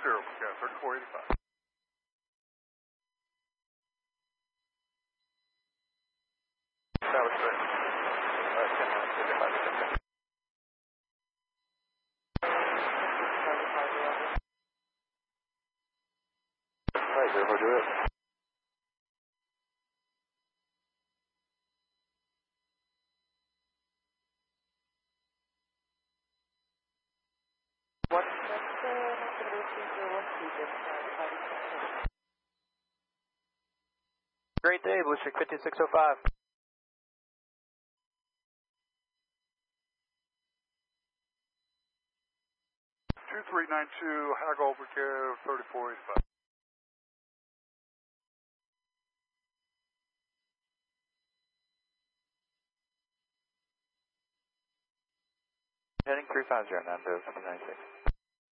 3485. That was good. 10 minutes, 55. Right, Roger it. Great day, Blue 5605. 2392, Hagel, Bricare, 3485. Heading 350, Nando, 796.